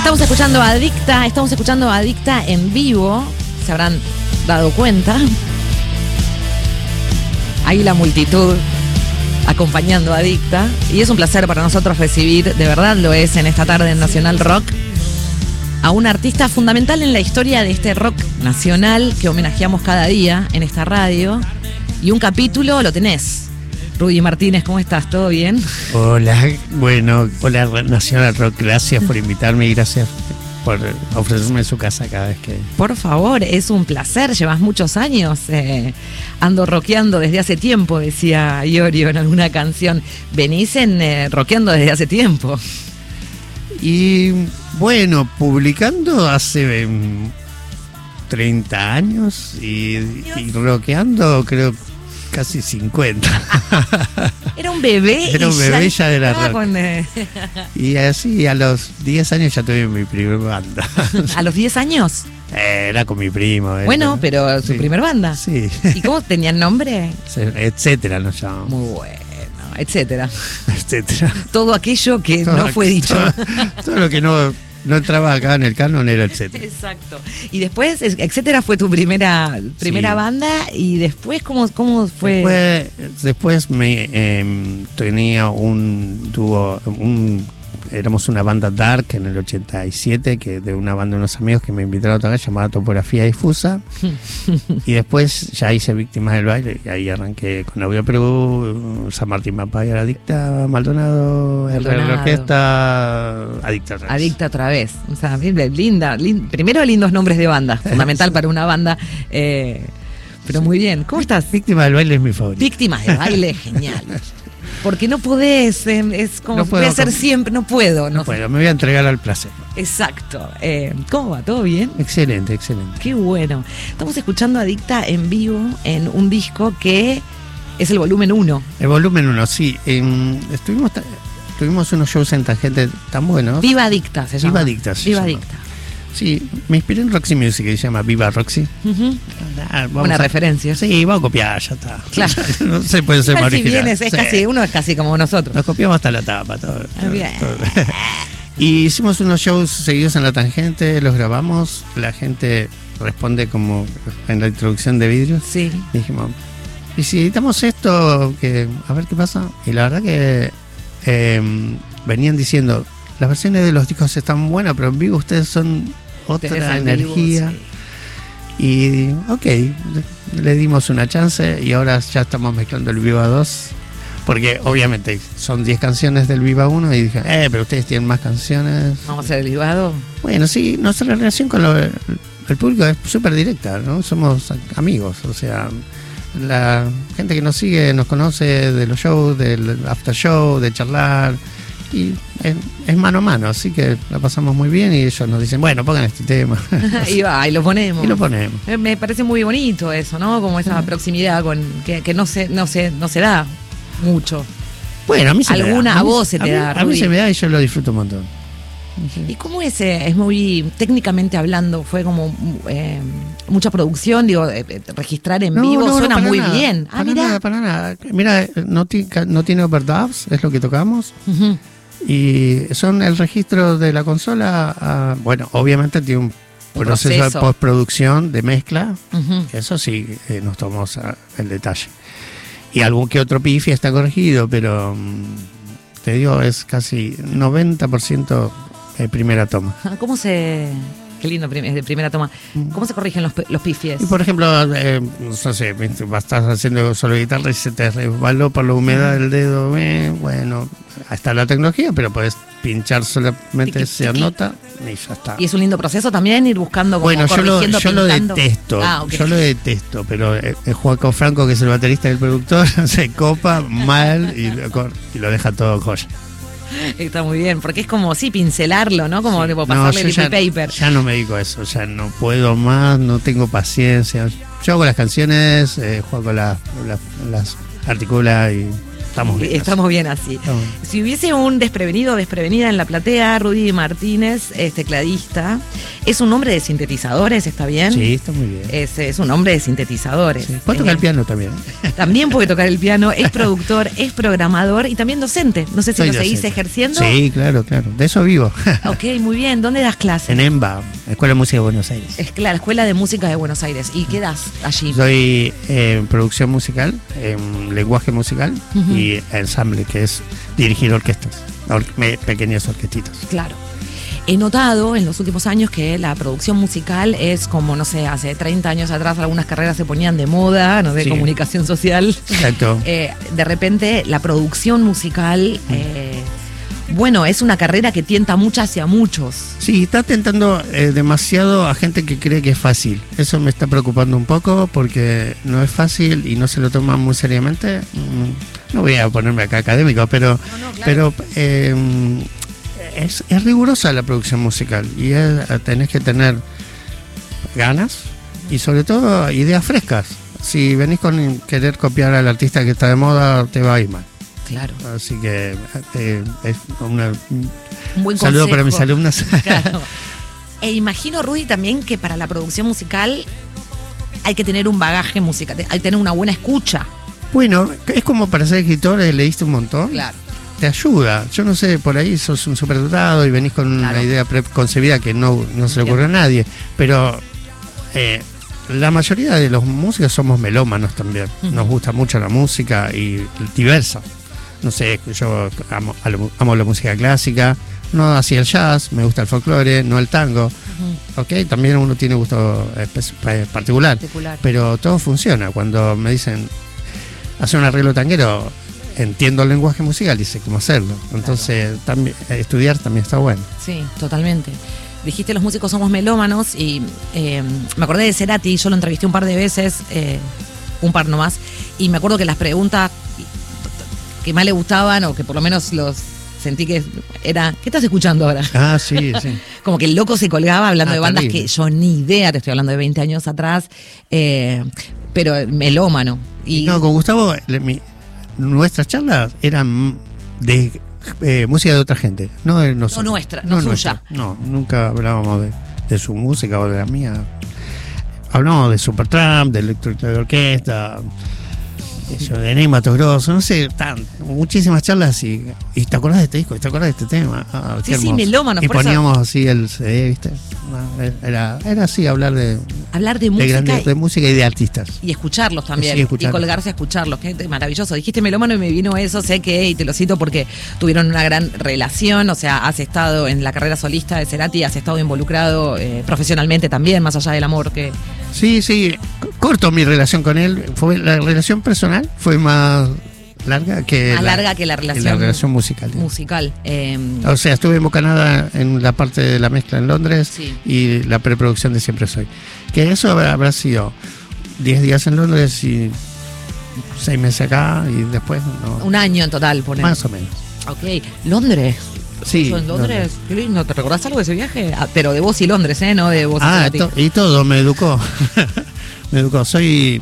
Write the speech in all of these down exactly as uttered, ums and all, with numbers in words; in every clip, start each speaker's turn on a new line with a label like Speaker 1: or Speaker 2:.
Speaker 1: Estamos escuchando Adicta, estamos escuchando Adicta en vivo, se habrán dado cuenta. Ahí la multitud acompañando a Adicta. Y es un placer para nosotros recibir, de verdad lo es, en esta tarde en Nacional Rock, a un artista fundamental en la historia de este rock nacional que homenajeamos cada día en esta radio. Y un capítulo lo tenés. Rudy Martínez, ¿cómo estás? ¿Todo bien?
Speaker 2: Hola, bueno, hola Nacional Rock, gracias por invitarme y gracias por ofrecerme su casa cada vez que...
Speaker 1: Por favor, es un placer, llevas muchos años, eh, ando rockeando desde hace tiempo, decía Iorio en alguna canción. Venís en eh, rockeando desde hace tiempo.
Speaker 2: Y bueno, publicando hace um, treinta años y, y rockeando creo casi cincuenta.
Speaker 1: Era un bebé.
Speaker 2: Era un bebé, ya, ya era rock.
Speaker 1: Con, eh...
Speaker 2: Y así a los diez años ya tuve mi primer banda.
Speaker 1: ¿A los diez años?
Speaker 2: Eh, era con mi primo. Eh,
Speaker 1: bueno, pero su
Speaker 2: sí.
Speaker 1: primer banda.
Speaker 2: Sí.
Speaker 1: ¿Y cómo tenían nombre?
Speaker 2: Etcétera nos llamamos.
Speaker 1: Muy bueno, etcétera.
Speaker 2: Etcétera.
Speaker 1: Todo aquello que todo no fue dicho.
Speaker 2: Todo, todo lo que no... No entraba acá en el canon, era etcétera.
Speaker 1: Exacto. Y después, etcétera fue tu primera primera sí. banda. Y después, ¿cómo, cómo fue?
Speaker 2: Después, después me eh, tenía un dúo, un, éramos una banda dark en el ochenta y siete, que de una banda de unos amigos que me invitaron a tocar, llamada Topografía Difusa. Y después ya hice Víctimas del Baile, y ahí arranqué con Audio Perú, San Martín Papaya, Adicta, Maldonado, el Real Orquesta, Adicta otra vez.
Speaker 1: Adicta otra vez. O sea, linda, linda. Primero, lindos nombres de banda, fundamental sí. para una banda. Eh, pero sí. muy bien. ¿Cómo estás?
Speaker 2: Víctimas del Baile es mi favorito.
Speaker 1: Víctimas del Baile, genial. Porque no podés, eh, es como no puedo, voy a hacer siempre, no puedo. No,
Speaker 2: no puedo, me voy a entregar al placer.
Speaker 1: Exacto. Eh, ¿Cómo va? ¿Todo bien?
Speaker 2: Excelente, excelente.
Speaker 1: Qué bueno. Estamos escuchando Adicta en vivo en un disco que es el volumen uno.
Speaker 2: El volumen uno, sí. Eh, estuvimos, tuvimos unos shows en Tangente tan buenos.
Speaker 1: Viva Adicta se llama.
Speaker 2: Viva Adicta se
Speaker 1: Viva
Speaker 2: llama.
Speaker 1: Adicta.
Speaker 2: Sí, me inspiré en Roxy Music, que se llama Viva Roxy.
Speaker 1: Uh-huh. Ah, Buena a... referencia.
Speaker 2: Sí, vamos a copiar, ya está.
Speaker 1: Claro.
Speaker 2: No se puede ser más original.
Speaker 1: Es, es
Speaker 2: sí.
Speaker 1: casi, uno es casi como nosotros.
Speaker 2: Nos copiamos hasta la tapa. Todo,
Speaker 1: ah, bien.
Speaker 2: Todo. Y hicimos unos shows seguidos en La Tangente, los grabamos, la gente responde como en la introducción de Vidrios.
Speaker 1: Sí.
Speaker 2: Dijimos, ¿y si editamos esto? Que, a ver qué pasa. Y la verdad que eh, venían diciendo, las versiones de los discos están buenas, pero en vivo ustedes son otra energía. Vivo, sí. Y ok, le, le dimos una chance y ahora ya estamos mezclando el Viva dos. Porque obviamente son diez canciones del Viva uno y dije, eh, pero ustedes tienen más canciones.
Speaker 1: ¿Vamos a hacer el Viva dos?
Speaker 2: Bueno, sí, nuestra relación con lo, el, el público es súper directa, ¿no? Somos amigos, o sea, la gente que nos sigue nos conoce de los shows, del after show, de charlar. Y es, es mano a mano, así que la pasamos muy bien y ellos nos dicen, bueno, pongan este tema.
Speaker 1: Y va, y lo ponemos.
Speaker 2: Y lo ponemos.
Speaker 1: Me parece muy bonito eso, ¿no? Como esa sí. proximidad con que, que no se, no se, no se da mucho.
Speaker 2: Bueno, a mí se
Speaker 1: Alguna
Speaker 2: me da.
Speaker 1: a, a vos se te
Speaker 2: a
Speaker 1: da.
Speaker 2: Mí, a mí se me da y yo lo disfruto un montón.
Speaker 1: Sí. ¿Y cómo es? Es muy, técnicamente hablando, fue como eh, mucha producción, digo, eh, registrar en
Speaker 2: no,
Speaker 1: vivo
Speaker 2: no,
Speaker 1: suena
Speaker 2: no,
Speaker 1: muy
Speaker 2: nada,
Speaker 1: bien. Ah,
Speaker 2: para
Speaker 1: mira.
Speaker 2: nada, para nada. Mira, no, ti, no tiene overdubs, es lo que tocamos.
Speaker 1: Uh-huh.
Speaker 2: Y son el registro de la consola, uh, bueno, obviamente tiene un proceso, proceso de postproducción, de mezcla, uh-huh. eso sí, eh, nos tomamos uh, el detalle. Y algún que otro pifi está corregido, pero um, te digo, es casi noventa por ciento de primera toma.
Speaker 1: ¿Cómo se...? Qué lindo, es de primera toma. ¿Cómo se corrigen los, los pifies?
Speaker 2: Y por ejemplo, eh, no sé, estás haciendo solo guitarra y se te resbaló por la humedad del dedo. Eh, bueno, está la tecnología, pero podés pinchar solamente tiqui, esa tiqui. nota y ya está.
Speaker 1: Y es un lindo proceso también ir buscando como
Speaker 2: bueno,
Speaker 1: corrigiendo,
Speaker 2: yo lo, yo
Speaker 1: pintando.
Speaker 2: lo detesto,
Speaker 1: ah, okay.
Speaker 2: yo lo detesto, pero eh, Juaco Franco, que es el baterista del productor, se copa mal y lo, y lo deja todo joya.
Speaker 1: Está muy bien, porque es como, sí, pincelarlo, ¿no? Como sí. pasarle
Speaker 2: no,
Speaker 1: el
Speaker 2: ya,
Speaker 1: paper.
Speaker 2: Ya no me dedico a eso, ya no puedo más, no tengo paciencia. Yo hago las canciones, eh, Juaco las, las, las articula y estamos bien.
Speaker 1: Estamos bien así.
Speaker 2: Estamos.
Speaker 1: Si hubiese un desprevenido o desprevenida en la platea, Rudy Martínez es tecladista. Es un hombre de sintetizadores, ¿está bien?
Speaker 2: Sí, está muy bien.
Speaker 1: Es, es un hombre de sintetizadores.
Speaker 2: Sí. Puede tocar
Speaker 1: Eh,
Speaker 2: el piano también.
Speaker 1: También puede tocar el piano, es productor, es programador y también docente. No sé si
Speaker 2: Soy
Speaker 1: lo seguís
Speaker 2: docente.
Speaker 1: ejerciendo.
Speaker 2: Sí, claro, claro. De eso vivo.
Speaker 1: Ok, muy bien. ¿Dónde das clases?
Speaker 2: En EMBA, Escuela de Música de Buenos Aires.
Speaker 1: Es la Escuela de Música de Buenos Aires. ¿Y qué das allí?
Speaker 2: Soy eh, en producción musical, en lenguaje musical
Speaker 1: Ujú.
Speaker 2: y ensamble, que es dirigir orquestas, or- me- pequeñas orquestitas.
Speaker 1: Claro. He notado en los últimos años que la producción musical es como, no sé, hace treinta años atrás algunas carreras se ponían de moda, no de
Speaker 2: Sí.
Speaker 1: comunicación social.
Speaker 2: Exacto.
Speaker 1: Eh, de repente la producción musical, eh, bueno, es una carrera que tienta mucho hacia muchos.
Speaker 2: Sí, está tentando eh, demasiado a gente que cree que es fácil. Eso me está preocupando un poco porque no es fácil y no se lo toman muy seriamente. Mm, No voy a ponerme acá académico, pero,
Speaker 1: No, no, claro.
Speaker 2: pero eh, es, es rigurosa la producción musical y es, tenés que tener ganas y sobre todo ideas frescas. Si venís con querer copiar al artista que está de moda, te va a ir mal.
Speaker 1: Claro.
Speaker 2: Así que eh, es una,
Speaker 1: Un buen
Speaker 2: saludo para mis
Speaker 1: consejo.
Speaker 2: alumnas.
Speaker 1: Claro. E imagino, Rudy, también que para la producción musical hay que tener un bagaje musical, hay que tener una buena escucha.
Speaker 2: Bueno, es como para ser escritor, eh, leíste un montón,
Speaker 1: Claro.
Speaker 2: te ayuda. Yo no sé, por ahí sos un superdotado y venís con
Speaker 1: Claro.
Speaker 2: una idea preconcebida que no, no se le ocurre a nadie, pero eh, la mayoría de los músicos somos melómanos también.
Speaker 1: Ujú.
Speaker 2: Nos gusta mucho la música y diversa. No sé, yo amo, amo la música clásica, no así el jazz, me gusta el folclore, no el tango.
Speaker 1: Ujú.
Speaker 2: Ok, también uno tiene gusto espe- pa- particular,
Speaker 1: Particular.
Speaker 2: pero todo funciona. Cuando me dicen hacer un arreglo tanguero, entiendo el lenguaje musical y sé cómo hacerlo. Entonces, también, estudiar también está bueno.
Speaker 1: Sí, totalmente. Dijiste los músicos somos melómanos y eh, me acordé de Cerati, yo lo entrevisté un par de veces, eh, un par nomás, y me acuerdo que las preguntas que más le gustaban o que por lo menos los sentí que era, ¿qué estás escuchando ahora?
Speaker 2: Ah, sí, sí.
Speaker 1: Como que el loco se colgaba hablando
Speaker 2: Ah,
Speaker 1: de bandas
Speaker 2: terrible.
Speaker 1: que yo ni idea, te estoy hablando de veinte años atrás, eh, pero melómano. Y
Speaker 2: No, con Gustavo, le- mi- nuestras charlas eran de eh, música de otra gente, no de nosotros.
Speaker 1: No nuestra, no
Speaker 2: nuestra.
Speaker 1: suya.
Speaker 2: No, nunca hablábamos de, de su música o de la mía. Hablamos de Supertramp, de Electro de Orquesta, eso, de Ney Mato Grosso, no sé, tan, muchísimas charlas y, y te acordás de este disco, te acordás de este tema. Ah,
Speaker 1: Sí,
Speaker 2: qué
Speaker 1: sí,
Speaker 2: hermoso.
Speaker 1: melómanos,
Speaker 2: Y
Speaker 1: por eso-
Speaker 2: poníamos así el C D, ¿viste? No, era, era así hablar de,
Speaker 1: hablar de
Speaker 2: de,
Speaker 1: música
Speaker 2: grandes- de música y de artistas.
Speaker 1: y escucharlos también,
Speaker 2: Sí, escucharlos.
Speaker 1: y colgarse a escucharlos, que es maravilloso. Dijiste melómano y me vino eso, sé que, y te lo cito porque tuvieron una gran relación, o sea, has estado en la carrera solista de Cerati, has estado involucrado eh, profesionalmente también, más allá del amor que...
Speaker 2: Sí, sí, c- corto mi relación con él. Fue la relación personal fue más larga que
Speaker 1: Más larga que la relación
Speaker 2: relación musical. digamos.
Speaker 1: musical. Eh,
Speaker 2: O sea, estuve en Bocanada en la parte de la mezcla en Londres
Speaker 1: Sí.
Speaker 2: y la preproducción de Siempre Soy. Que eso habrá, habrá sido diez días en Londres y seis meses acá y después no,
Speaker 1: un año en total, poner.
Speaker 2: más o menos.
Speaker 1: Ok, Londres.
Speaker 2: Sí,
Speaker 1: ¿Eso en Londres?
Speaker 2: Londres.
Speaker 1: Qué lindo. ¿Te recordás algo de ese viaje? Ah, pero de vos y Londres, ¿eh? No de vos y
Speaker 2: Ah,
Speaker 1: Cerati.
Speaker 2: to- y todo, me educó. me educó. Soy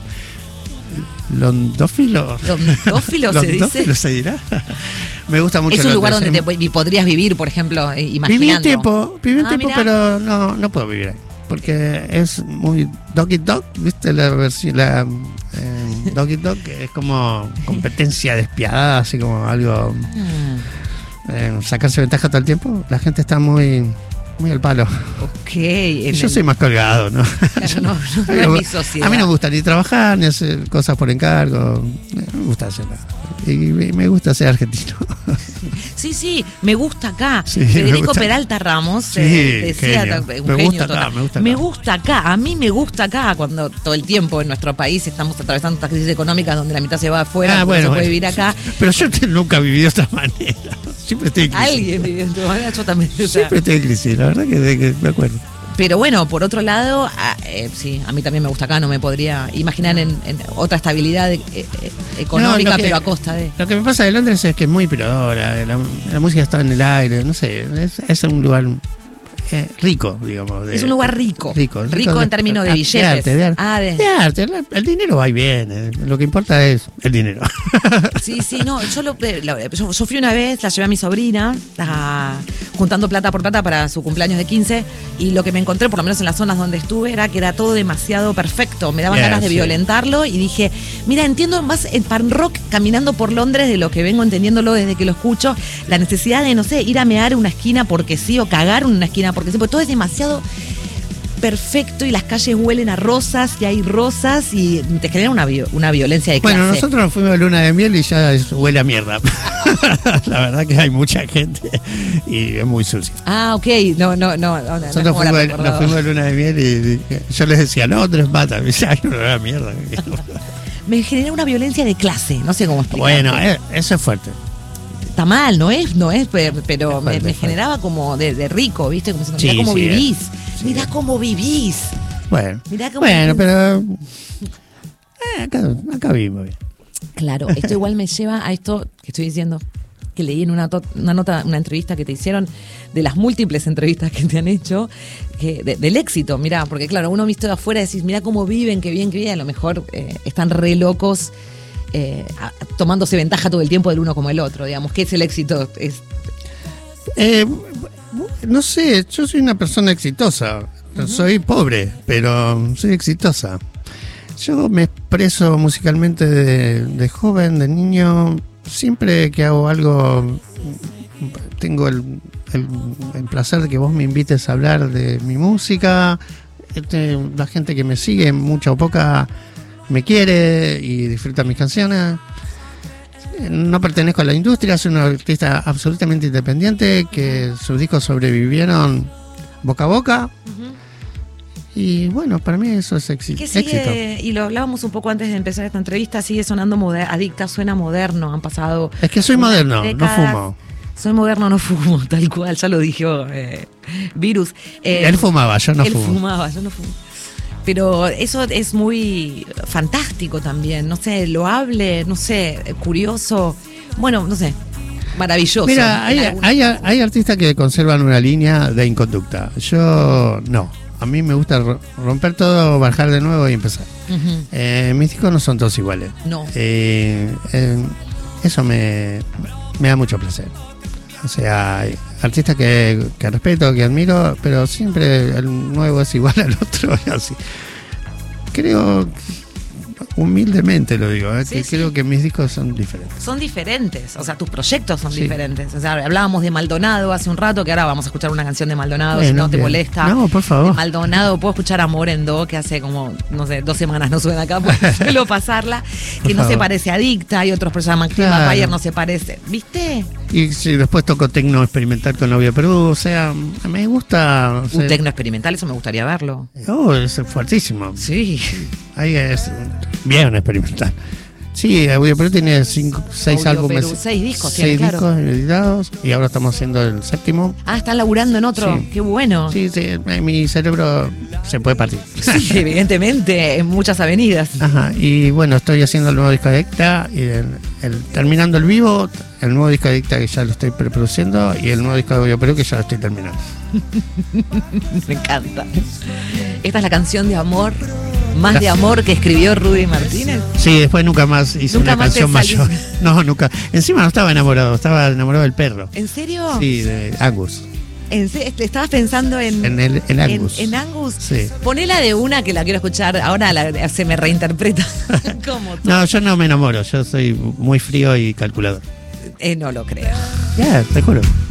Speaker 2: londófilo.
Speaker 1: Londófilo se dice.
Speaker 2: Londófilo se dirá. Me gusta mucho.
Speaker 1: Es un lugar
Speaker 2: Londres.
Speaker 1: donde te po- podrías vivir, por ejemplo, eh, imaginando.
Speaker 2: Viví un tiempo, viví un
Speaker 1: Ah,
Speaker 2: tiempo,
Speaker 1: mirá.
Speaker 2: pero no, no puedo vivir ahí. Porque es muy dog eat dog, ¿viste? La versión, la eh, dog eat dog es como competencia despiadada, así como algo,
Speaker 1: Ah,
Speaker 2: eh, sacarse ventaja todo el tiempo. La gente está muy, muy al palo.
Speaker 1: ok.
Speaker 2: Y
Speaker 1: en
Speaker 2: yo
Speaker 1: el-
Speaker 2: soy más colgado, ¿no?
Speaker 1: Claro, no, no,
Speaker 2: A
Speaker 1: no
Speaker 2: mí
Speaker 1: es
Speaker 2: no-
Speaker 1: mi sociedad.
Speaker 2: A mí no me gusta ni trabajar, ni hacer cosas por encargo. No me gusta hacer nada. Y me me gusta ser argentino.
Speaker 1: Sí, sí, me gusta acá.
Speaker 2: Sí, me
Speaker 1: Federico
Speaker 2: gusta.
Speaker 1: Peralta Ramos
Speaker 2: Sí,
Speaker 1: eh, decía,
Speaker 2: genio.
Speaker 1: un
Speaker 2: Me
Speaker 1: genio
Speaker 2: gusta acá,
Speaker 1: total.
Speaker 2: me gusta acá.
Speaker 1: Me gusta acá, a mí me gusta acá, cuando todo el tiempo en nuestro país estamos atravesando estas crisis económicas donde la mitad se va afuera,
Speaker 2: Ah,
Speaker 1: porque no se puede
Speaker 2: bueno,
Speaker 1: vivir acá.
Speaker 2: Pero yo te- nunca he vivido de otra manera. Siempre estoy en crisis.
Speaker 1: Alguien vive en tu manera, yo también. o sea.
Speaker 2: Siempre estoy en crisis, la verdad que, de que me acuerdo.
Speaker 1: Pero bueno, por otro lado, ah, eh, sí, a mí también me gusta acá, no me podría imaginar en, en otra estabilidad eh, eh, económica,
Speaker 2: No, lo que-
Speaker 1: pero a costa de...
Speaker 2: Lo que me pasa de Londres es que es muy piradora, la, la música está en el aire, no sé, es, es un lugar eh, rico, digamos. De,
Speaker 1: es un lugar rico.
Speaker 2: Rico,
Speaker 1: rico,
Speaker 2: rico
Speaker 1: en
Speaker 2: de,
Speaker 1: términos de,
Speaker 2: de
Speaker 1: billetes.
Speaker 2: arte, de,
Speaker 1: ah, de...
Speaker 2: de arte. El dinero va y viene. Lo que importa es el dinero.
Speaker 1: Sí, sí, no. Yo, lo, lo, yo, yo fui una vez, la llevé a mi sobrina, a, juntando plata por plata para su cumpleaños de quince, y lo que me encontré, por lo menos en las zonas donde estuve, era que era todo demasiado perfecto. Me daban
Speaker 2: Yeah,
Speaker 1: ganas de
Speaker 2: sí.
Speaker 1: violentarlo y dije, mira, entiendo más el pan rock caminando por Londres de lo que vengo entendiéndolo desde que lo escucho. La necesidad de, no sé, ir a mear una esquina porque sí o cagar en una esquina porque sí, porque todo es demasiado perfecto y las calles huelen a rosas y hay rosas y te genera una, una violencia de clase.
Speaker 2: Bueno, nosotros nos fuimos a luna de miel y ya es, huele a mierda. La verdad que hay mucha gente y es muy sucio.
Speaker 1: Ah, ok. No, no, no. no
Speaker 2: nosotros
Speaker 1: no
Speaker 2: fuimos, nos fuimos a luna de miel y yo les decía, no, tres patas. Me decía, ay, no, no, la mierda.
Speaker 1: Me genera una violencia de clase, no sé cómo explicar.
Speaker 2: Bueno, eh, eso es fuerte.
Speaker 1: Está mal, no es, no es, pero, pero
Speaker 2: es fuerte,
Speaker 1: me, me generaba como de, de rico, ¿viste? Como diciendo,
Speaker 2: Sí,
Speaker 1: mirá cómo
Speaker 2: sí,
Speaker 1: vivís,
Speaker 2: sí.
Speaker 1: mirá cómo vivís.
Speaker 2: Bueno,
Speaker 1: Mirá cómo
Speaker 2: bueno,
Speaker 1: vivís.
Speaker 2: pero eh, acá, acá vivimos bien.
Speaker 1: Claro, esto igual me lleva a esto que estoy diciendo, que leí en una, to- una nota, una entrevista que te hicieron, de las múltiples entrevistas que te han hecho, que de- del éxito, mirá, porque claro, uno visto de afuera decís, mirá cómo viven, qué bien, qué bien, a lo mejor eh, están re locos, eh, a- tomándose ventaja todo el tiempo del uno como el otro, digamos, ¿qué es el éxito? Es,
Speaker 2: Eh, no sé, yo soy una persona exitosa. Uh-huh. Soy pobre, pero soy exitosa. Yo me expreso musicalmente de, de joven, de niño. Siempre que hago algo, tengo el, el, el placer de que vos me invites a hablar de mi música. Este, la gente que me sigue, mucha o poca, me quiere y disfruta mis canciones. No pertenezco a la industria, soy un artista absolutamente independiente, que sus discos sobrevivieron boca a boca. Uh-huh. Y bueno, para mí eso es exi-
Speaker 1: ¿Qué sigue?
Speaker 2: éxito.
Speaker 1: Y lo hablábamos un poco antes de empezar esta entrevista, sigue sonando moder- Adicta, suena moderno, han pasado...
Speaker 2: Es que soy moderno,
Speaker 1: décadas.
Speaker 2: no fumo.
Speaker 1: Soy moderno, no fumo, tal cual, ya lo dijo eh, Virus. Eh,
Speaker 2: él fumaba, yo no
Speaker 1: él
Speaker 2: fumo.
Speaker 1: Él fumaba, yo no fumo. Pero eso es muy fantástico también, no sé, loable, no sé, curioso, bueno, no sé, maravilloso.
Speaker 2: Mira, hay, hay, hay artistas que conservan una línea de inconducta. Yo no, a mí me gusta romper todo, bajar de nuevo y empezar. Uh-huh. Eh, mis discos no son todos iguales.
Speaker 1: No.
Speaker 2: Eh, eh, eso me, me da mucho placer. O sea, hay artistas que, que respeto, que admiro, pero siempre el nuevo es igual al otro. Así. Creo, humildemente lo digo, ¿eh?
Speaker 1: Sí,
Speaker 2: que
Speaker 1: sí.
Speaker 2: creo que mis discos son diferentes.
Speaker 1: Son diferentes, o sea, tus proyectos son
Speaker 2: Sí.
Speaker 1: diferentes. O sea, hablábamos de Maldonado hace un rato, que ahora vamos a escuchar una canción de Maldonado, bueno, si no te
Speaker 2: bien.
Speaker 1: molesta.
Speaker 2: No, por favor.
Speaker 1: De Maldonado, puedo escuchar Amor en Do, que hace como, no sé, dos semanas no suena acá, pues suelo pasarla, que
Speaker 2: Por
Speaker 1: no
Speaker 2: favor.
Speaker 1: se parece a Adicta, hay otros programas que
Speaker 2: Claro.
Speaker 1: Fire no se parece, ¿viste?
Speaker 2: Y sí, después toco tecno experimental con Novia Perú, o sea, me gusta. O sea,
Speaker 1: Un tecno experimental, eso me gustaría verlo.
Speaker 2: Oh, es fuertísimo.
Speaker 1: Sí.
Speaker 2: Ahí es bien experimental. Sí, Audio Perú tiene cinco, seis
Speaker 1: Audio
Speaker 2: álbumes.
Speaker 1: Perú, seis discos
Speaker 2: seis
Speaker 1: tiene, claro.
Speaker 2: discos editados y ahora estamos haciendo el séptimo.
Speaker 1: Ah, están laburando en otro,
Speaker 2: Sí.
Speaker 1: qué bueno.
Speaker 2: Sí, sí, mi cerebro se puede partir.
Speaker 1: Sí, evidentemente, en muchas avenidas.
Speaker 2: Ajá, y bueno, estoy haciendo el nuevo disco de Adicta y el, el- terminando el vivo, el nuevo disco de Adicta que ya lo estoy preproduciendo y el nuevo disco de Audio Perú que ya lo estoy terminando.
Speaker 1: Me encanta. Esta es la canción de amor, más de amor que escribió Rudy Martínez.
Speaker 2: Sí, después nunca más hice
Speaker 1: Nunca
Speaker 2: una
Speaker 1: más te
Speaker 2: canción mayor.
Speaker 1: salís.
Speaker 2: No, nunca. Encima no estaba enamorado, estaba enamorado del perro.
Speaker 1: ¿En serio?
Speaker 2: Sí, de Angus.
Speaker 1: ¿En se- ¿Estabas pensando en,
Speaker 2: En el- en Angus.
Speaker 1: En, en Angus.
Speaker 2: Sí.
Speaker 1: Ponela de una que la quiero escuchar. Ahora la- se me reinterpreta. Como tú.
Speaker 2: No, yo no me enamoro, yo soy muy frío y calculador.
Speaker 1: Eh, no lo creo.
Speaker 2: Ya, te juro.